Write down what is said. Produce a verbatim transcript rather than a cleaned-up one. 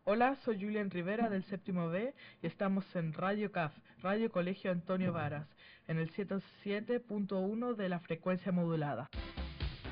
Hola, soy Julián Rivera del séptimo B y estamos en Radio C A F, Radio Colegio Antonio Varas, en el ciento siete punto uno de la frecuencia modulada.